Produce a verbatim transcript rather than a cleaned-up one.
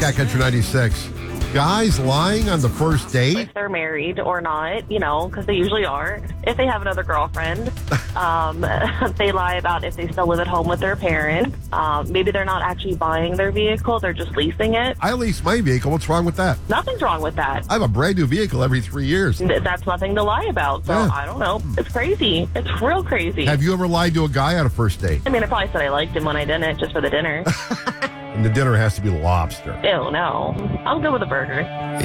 Cat Country ninety-six. Guys lying on the first date? If they're married or not, you know, because they usually are. If they have another girlfriend, um, they lie about if they still live at home with their parents. Um, maybe they're not actually buying their vehicle, they're just leasing it. I lease my vehicle. What's wrong with that? Nothing's wrong with that. I have a brand new vehicle every three years. Th- That's nothing to lie about. So Yeah. I don't know. It's crazy. It's real crazy. Have you ever lied to a guy on a first date? I mean, I probably said I liked him when I didn't, just for the dinner. And the dinner has to be lobster. Ew, no. I'm good with a burger.